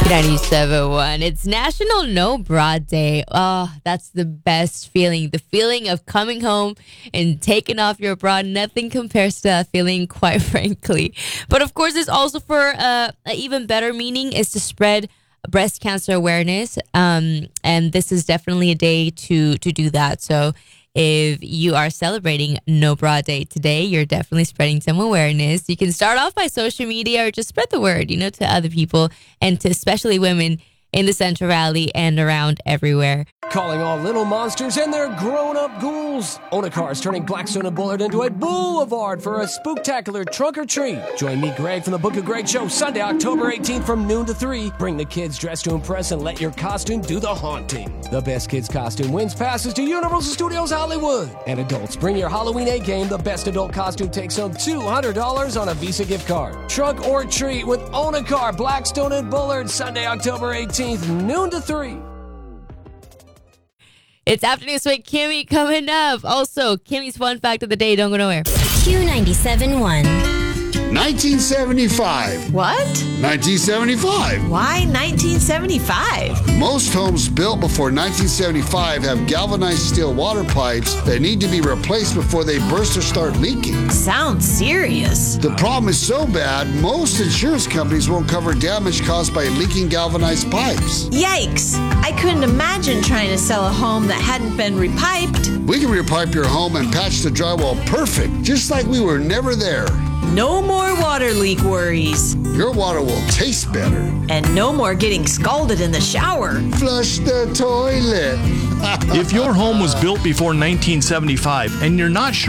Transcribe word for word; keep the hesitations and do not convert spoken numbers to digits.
ninety-seven point one. It's National No Bra Day. Oh, that's the best feeling. The feeling of coming home and taking off your bra. Nothing compares to that feeling, quite frankly. But of course, it's also for uh, an even better meaning is to spread breast cancer awareness. Um, and this is definitely a day to, to do that. So if you are celebrating No Bra Day today, you're definitely spreading some awareness. You can start off by social media or just spread the word, you know, to other people and to especially women in the Central Valley and around everywhere. Calling all little monsters and their grown-up ghouls. Onacar is turning Blackstone and Bullard into a boulevard for a spooktacular trunk or treat. Join me, Greg, from the Book of Greg Show, Sunday, October eighteenth from noon to three. Bring the kids dressed to impress and let your costume do the haunting. The best kids costume wins passes to Universal Studios Hollywood. And adults, bring your Halloween A-game. The best adult costume takes home two hundred dollars on a Visa gift card. Trunk or treat with Onacar, Blackstone, and Bullard, Sunday, October eighteenth, noon to three. It's Afternoons with Kimmy coming up. Also, Kimmy's fun fact of the day. Don't go nowhere. Q ninety-seven point one. nineteen seventy-five. What? nineteen seventy-five. Why nineteen seventy-five? Most homes built before nineteen seventy-five have galvanized steel water pipes that need to be replaced before they burst or start leaking. Sounds serious. The problem is so bad, most insurance companies won't cover damage caused by leaking galvanized pipes. Yikes! I couldn't imagine trying to sell a home that hadn't been repiped. We can repipe your home and patch the drywall perfect, just like we were never there. No more water leak worries. Your water will taste better. And no more getting scalded in the shower. Flush the toilet. If your home was built before nineteen seventy-five and you're not sure